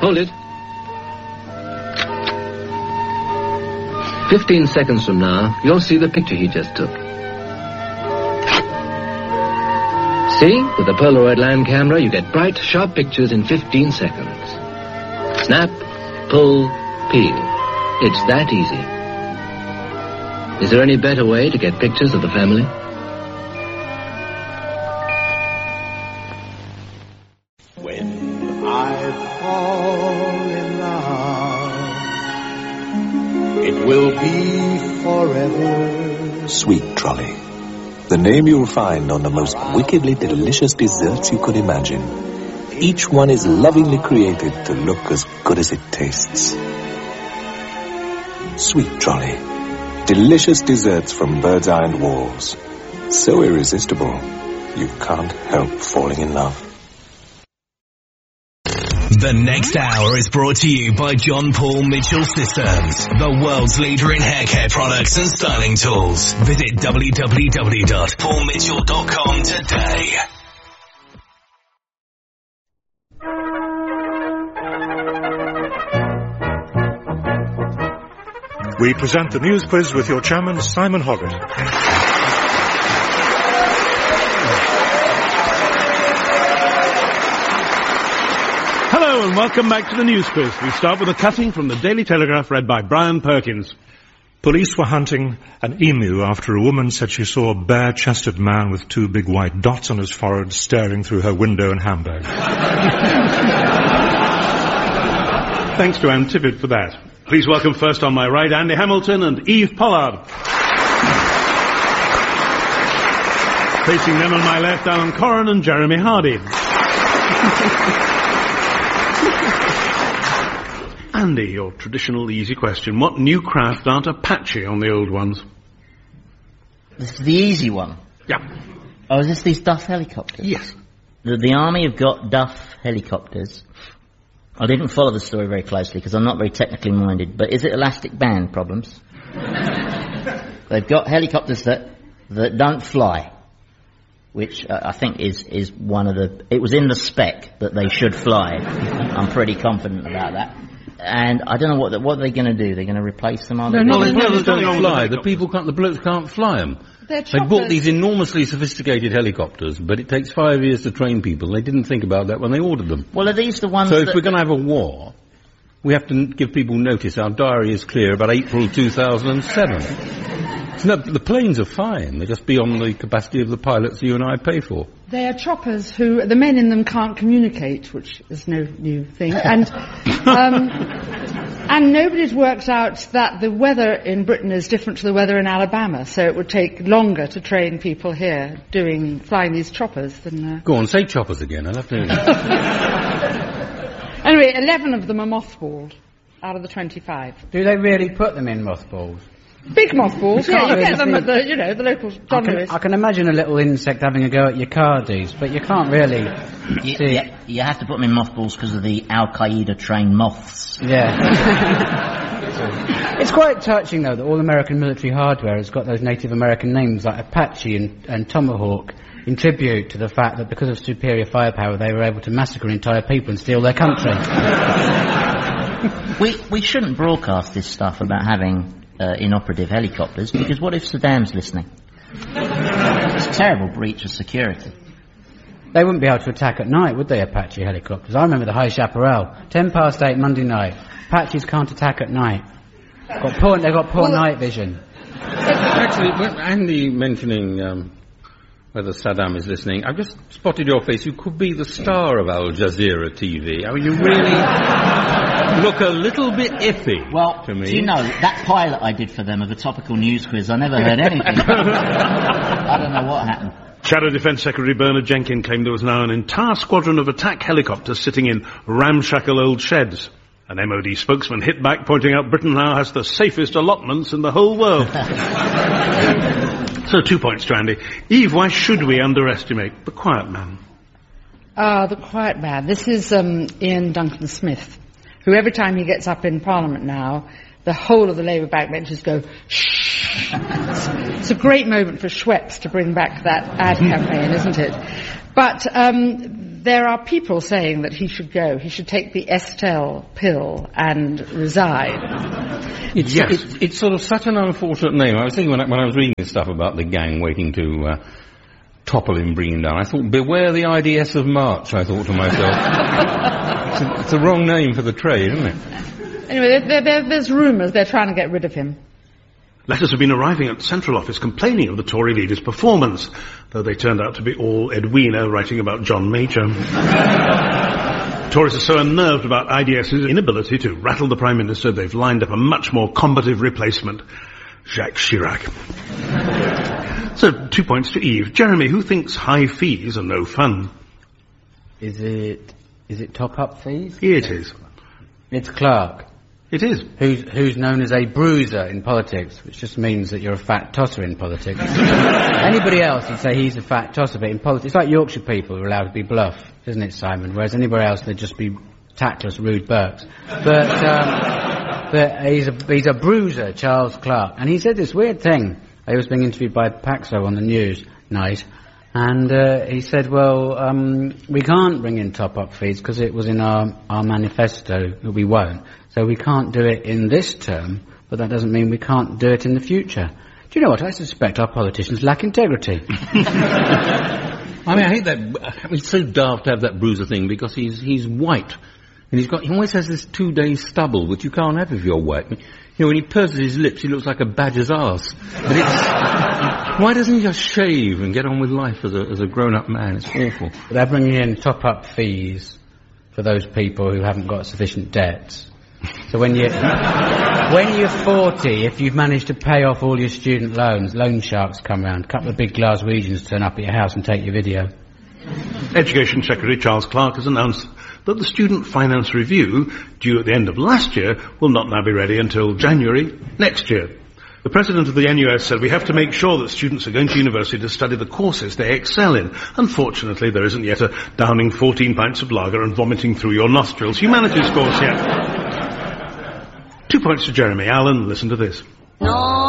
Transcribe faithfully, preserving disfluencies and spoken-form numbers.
Hold it. Fifteen seconds from now, you'll see the picture he just took. See? With the Polaroid land camera, you get bright, sharp pictures in fifteen seconds. Snap, pull, peel. It's that easy. Is there any better way to get pictures of the family? When I fall in love, it will be forever. Sweet Trolley. The name you'll find on the most wickedly delicious desserts you could imagine. Each one is lovingly created to look as good as it tastes. Sweet Trolley. Delicious desserts from Bird's Eye and Walls. So irresistible, you can't help falling in love. The next hour is brought to you by John Paul Mitchell Systems, the world's leader in hair care products and styling tools. Visit w w w dot paul mitchell dot com today. We present the news quiz with your chairman, Simon Hoggart. Hello and welcome back to the news quiz. We start with a cutting from the Daily Telegraph read by Brian Perkins. Police were hunting an emu after a woman said she saw a bare-chested man with two big white dots on his forehead staring through her window in Hamburg. Thanks to Ann Tippett for that. Please welcome first on my right Andy Hamilton and Eve Pollard. Facing them on my left, Alan Corran and Jeremy Hardy. Andy, your traditional easy question. What new craft aren't Apache on the old ones? This is the easy one. Yeah. Oh, is this these Duff helicopters? Yes. The, the Army have got Duff helicopters. I didn't follow the story very closely because I'm not very technically minded, but is it elastic band problems? They've got helicopters that, that don't fly, which uh, I think is, is one of the... It was in the spec that they should fly. I'm pretty confident about that. And I don't know what the, what are they going to do. They're going to replace them? Are they? No, no, they no, don't, don't don't fly. the The people can't, the blokes can't fly them. They bought these enormously sophisticated helicopters, but it takes five years to train people. They didn't think about that when they ordered them. Well, are these the ones So that... if we're going to have a war, we have to n- give people notice. Our diary is clear about April two thousand seven. No, the planes are fine. They're just beyond the capacity of the pilots you and I pay for. They are choppers who, the men in them can't communicate, which is no new thing. And, um, and nobody's worked out that the weather in Britain is different to the weather in Alabama, so it would take longer to train people here doing, flying these choppers than... Uh... Go on, say choppers again. I'll have to... Anyway, eleven of them are mothballed out of the twenty-five. Do they really put them in mothballs? Big mothballs, You yeah, can't you really get them see- at the, you know, the local I John can, Lewis. I can imagine a little insect having a go at your cardies, but you can't really You, see you, it. you have to put them in mothballs because of the Al-Qaeda trained moths. Yeah. It's quite touching, though, that all American military hardware has got those Native American names like Apache and, and Tomahawk in tribute to the fact that because of superior firepower they were able to massacre entire people and steal their country. We we shouldn't broadcast this stuff about having uh, inoperative helicopters, because what if Saddam's listening? It's a terrible breach of security. They wouldn't be able to attack at night, would they, Apache helicopters? I remember the High Chaparral, ten past eight Monday night. Apaches can't attack at night. Got poor, they've got poor Well, night vision. Actually, when Andy mentioning um, whether Saddam is listening, I've just spotted your face. You could be the star of Al Jazeera T V. I mean, you really look a little bit iffy Well, to me. do you know, that pilot I did for them of the topical news quiz, I never heard anything. I don't know what happened. Shadow Defence Secretary Bernard Jenkin claimed there was now an entire squadron of attack helicopters sitting in ramshackle old sheds. An M O D spokesman hit back, pointing out Britain now has the safest allotments in the whole world. So two points to Andy. Eve, why should we underestimate the quiet man? Ah, the quiet man. This is um, Ian Duncan Smith, who every time he gets up in Parliament now, the whole of the Labour backbenchers go, shh. It's, it's a great moment for Schweppes to bring back that ad campaign, isn't it? But um, there are people saying that he should go. He should take the Estelle pill and resign. It's, yes. it's, it's sort of such an unfortunate name. I was thinking when I, when I was reading this stuff about the gang waiting to uh, topple him, bring him down, I thought, beware the I D S of March, I thought to myself. it's, a, it's the wrong name for the trade, isn't it? Anyway, there, there, there, there's rumours they're trying to get rid of him. Letters have been arriving at Central Office complaining of the Tory leader's performance, though they turned out to be all Edwina writing about John Major. Tories are so unnerved about IDS's inability to rattle the Prime Minister, they've lined up a much more combative replacement, Jacques Chirac. So, two points to Eve. Jeremy, who thinks high fees are no fun? Is it, is it top-up fees? It is. It's Clark. It is. Who's, who's known as a bruiser in politics, which just means that you're a fat tosser in politics. Anybody else would say he's a fat tosser, but in politics, it's like Yorkshire people who are allowed to be bluff, isn't it, Simon? Whereas anybody else, they'd just be tactless, rude Burks. But, um, but he's a, he's a bruiser, Charles Clark. And he said this weird thing. He was being interviewed by Paxo on the news night. And uh, he said, well, um, we can't bring in top-up fees because it was in our, our manifesto that we won't. So we can't do it in this term, but that doesn't mean we can't do it in the future. Do you know what? I suspect our politicians lack integrity. I mean, I hate that. It's so daft to have that bruiser thing because he's he's white. And he's got, he always has this two-day stubble, which you can't have if you're white. You know, when he purses his lips, he looks like a badger's arse. But it's, why doesn't he just shave and get on with life as a, as a grown-up man? It's awful. But they're bringing in top-up fees for those people who haven't got sufficient debts. So when you, when you're forty, if you've managed to pay off all your student loans, loan sharks come round, a couple of big Glaswegians turn up at your house and take your video. Education Secretary Charles Clark has announced that the Student Finance Review, due at the end of last year, will not now be ready until January next year. The president of the N U S said we have to make sure that students are going to university to study the courses they excel in. Unfortunately, there isn't yet a downing fourteen pints of lager and vomiting through your nostrils humanities course yet. Two points to Jeremy. Alan, listen to this. No.